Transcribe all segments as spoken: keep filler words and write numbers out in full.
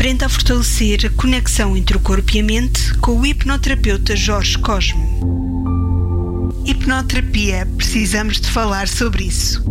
Aprenda a fortalecer a conexão entre o corpo e a mente com o hipnoterapeuta Jorge Cosme. Hipnoterapia, precisamos de falar sobre isso.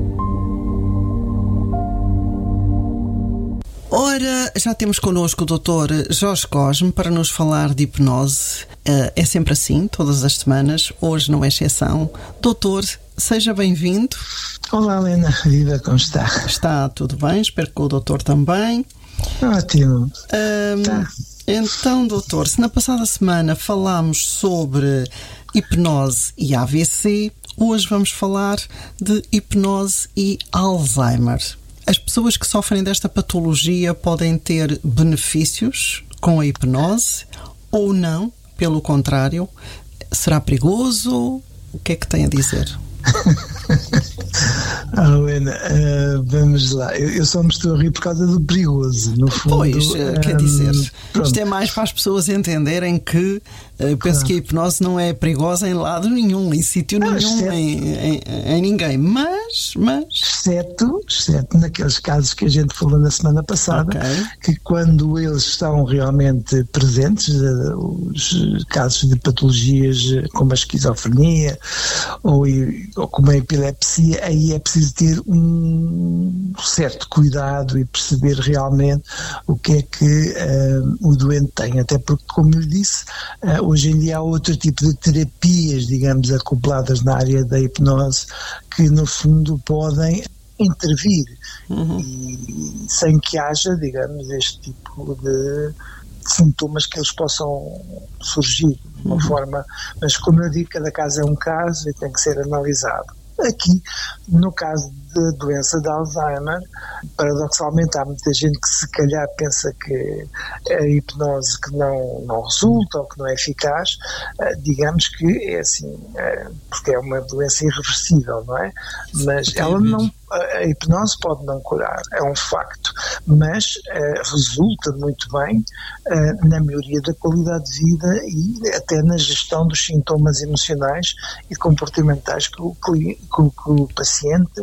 Ora, já temos connosco o doutor Jorge Cosme para nos falar de hipnose. É sempre assim, todas as semanas, hoje não é exceção. Doutor, seja bem-vindo. Olá, Helena, viva, como está? Está tudo bem, espero que o doutor também. Ótimo. Um, tá. Então, doutor, se na passada semana falámos sobre hipnose e A V C, hoje vamos falar de hipnose e Alzheimer. As pessoas que sofrem desta patologia podem ter benefícios com a hipnose ou não, pelo contrário. Será perigoso? O que é que tem a dizer? Ah, Helena, uh, vamos lá. Eu, eu só me estou a rir por causa do perigoso, no fundo. Pois, uh, quer dizer, pronto. Isto é mais para as pessoas entenderem que uh, eu penso claro. que a hipnose não é perigosa em lado nenhum, em sítio ah, nenhum, exceto, em, em, em ninguém, mas, mas... Exceto, exceto naqueles casos que a gente falou na semana passada, okay. que quando eles estão realmente presentes, uh, os casos de patologias como a esquizofrenia ou, ou como a epilepsia, aí é preciso ter um certo cuidado e perceber realmente o que é que uh, o doente tem, até porque, como eu disse, uh, hoje em dia há outro tipo de terapias, digamos, acopladas na área da hipnose, que no fundo podem intervir uhum. e, sem que haja, digamos, este tipo de sintomas que eles possam surgir de uma uhum. forma, mas como eu digo, cada caso é um caso e tem que ser analisado. Aqui, no caso da doença de Alzheimer, paradoxalmente há muita gente que se calhar pensa que a hipnose que não, não resulta ou que não é eficaz, digamos que é assim, porque é uma doença irreversível, não é? Mas Sim, ela não, a hipnose pode não curar, é um facto, mas uh, resulta muito bem uh, na melhoria da qualidade de vida e até na gestão dos sintomas emocionais e comportamentais que o, que, que o paciente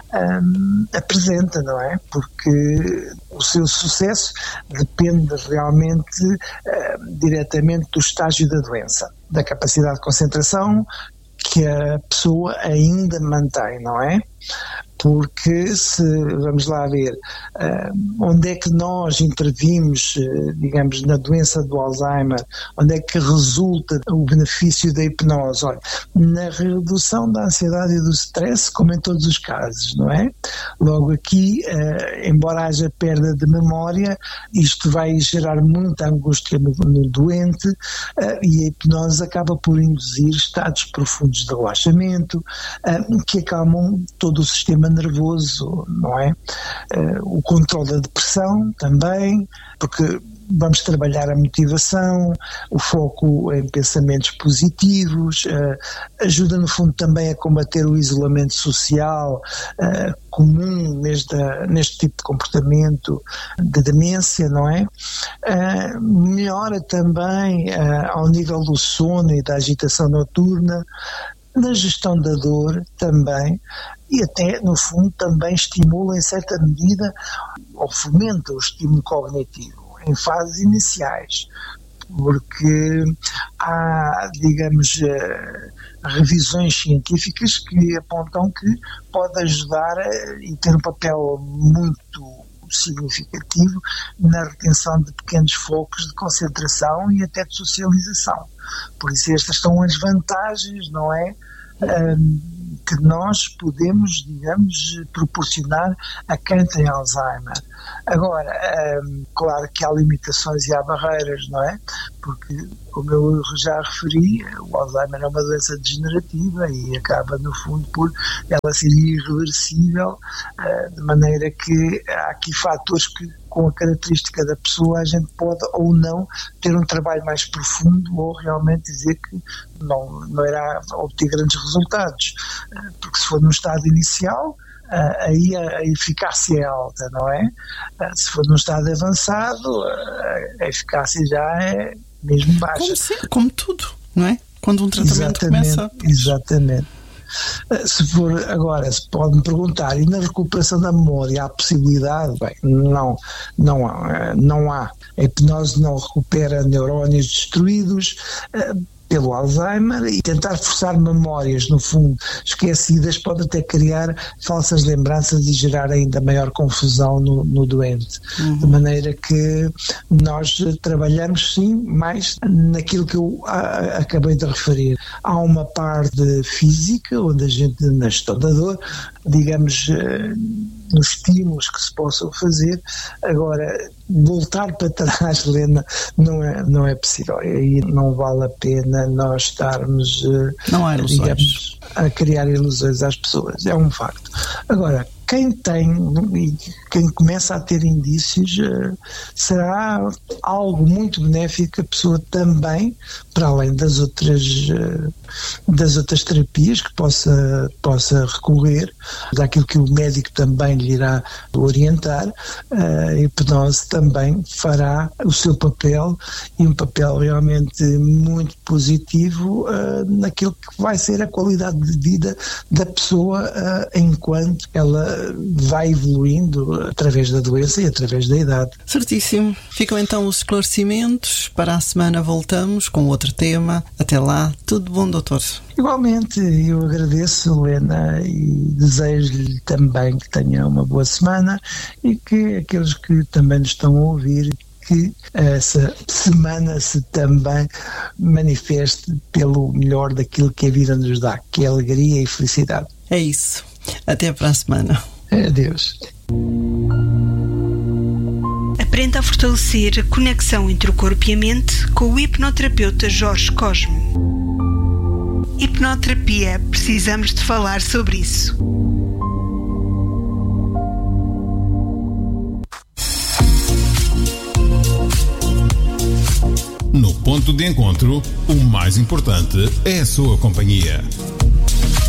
um, apresenta, não é? Porque o seu sucesso depende realmente uh, diretamente do estágio da doença, da capacidade de concentração que a pessoa ainda mantém, não é? Porque se, vamos lá ver, uh, onde é que nós intervimos, uh, digamos, na doença do Alzheimer, onde é que resulta o benefício da hipnose? Olha, na redução da ansiedade e do stress, como em todos os casos, não é? Logo aqui, uh, embora haja perda de memória, isto vai gerar muita angústia no, no doente uh, e a hipnose acaba por induzir estados profundos de relaxamento, uh, que acalmam todo o sistema nervoso, não é? Uh, o controle da depressão também, porque vamos trabalhar a motivação, o foco em pensamentos positivos, uh, ajuda no fundo também a combater o isolamento social uh, comum neste, neste tipo de comportamento de demência, não é? Uh, melhora também uh, ao nível do sono e da agitação noturna, na gestão da dor também, e até, no fundo, também estimula em certa medida ou fomenta o estímulo cognitivo em fases iniciais, porque há, digamos, revisões científicas que apontam que pode ajudar e ter um papel muito significativo na retenção de pequenos focos de concentração e até de socialização. Por isso estas são as vantagens, não é, um, que nós podemos, digamos, proporcionar a quem tem Alzheimer. Agora, um, claro que há limitações e há barreiras, não é? Porque, como eu já referi, o Alzheimer é uma doença degenerativa e acaba, no fundo, por ela ser irreversível, uh, de maneira que há aqui fatores que, com a característica da pessoa, a gente pode ou não ter um trabalho mais profundo ou realmente dizer que não, não irá obter grandes resultados. Porque se for no estado inicial, aí a eficácia é alta, não é? Se for num estado avançado, a eficácia já é mesmo baixa. Como, sim, como tudo, não é? Quando um tratamento exatamente, começa... Exatamente. Se for agora, se pode-me perguntar, e na recuperação da memória há possibilidade? Bem, não, não há, não há. A hipnose não recupera neurónios destruídos pelo Alzheimer, e tentar forçar memórias, no fundo, esquecidas, pode até criar falsas lembranças e gerar ainda maior confusão no, no doente. Uhum. De maneira que nós trabalhamos, sim, mais naquilo que eu a, acabei de referir. Há uma parte física, onde a gente, na gestão da dor, digamos, nos estímulos que se possam fazer. Agora, voltar para trás, Lena, não é, não é possível. E não vale a pena nós estarmos, não há ilusões, digamos, a criar ilusões às pessoas. É um facto. Agora, quem tem e quem começa a ter indícios, será algo muito benéfico que a pessoa também, para além das outras, das outras terapias que possa, possa recorrer, daquilo que o médico também lhe irá orientar, a hipnose também fará o seu papel, e um papel realmente muito positivo uh, naquilo que vai ser a qualidade de vida da pessoa uh, enquanto ela vai evoluindo através da doença e através da idade. Certíssimo. Ficam então os esclarecimentos. Para a semana voltamos com outro tema. Até lá, tudo bom, doutor? Igualmente, eu agradeço, Lena, e desejo-lhe também que tenha uma boa semana, e que aqueles que também nos estão a ouvir, que essa semana se também manifeste pelo melhor daquilo que a vida nos dá, que é alegria e felicidade. É isso. Até para a semana. Adeus. Aprenda a fortalecer a conexão entre o corpo e a mente com o hipnoterapeuta Jorge Cosme. Hipnoterapia, precisamos de falar sobre isso. No ponto de encontro, o mais importante é a sua companhia.